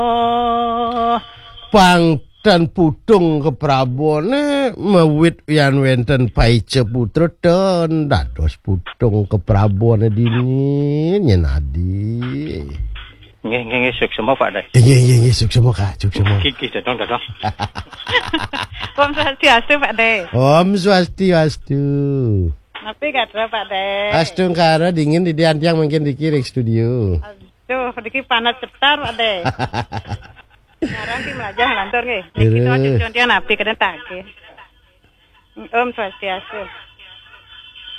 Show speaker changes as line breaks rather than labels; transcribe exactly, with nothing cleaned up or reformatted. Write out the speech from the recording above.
Pangdan pudung keprabone mawit yan wenten paice putra dan dados pudung keprabone dini nyenadi.
Nggih nggih nggih suksema Pak Dai.
Nggih nggih nggih suksema Kak, suksema.
Kiki dadong dadong.
Om Swastiastu Pak De.
Om Swastiastu.
Napi kadra Pak De.
Astu karo dingin di diantiang mungkin dikirik studio.
Aduh, iki panas cetar Pak De. Sekarang ki melajah lantur nggih. Niki to dicontian napi keden take. Om Swastiastu.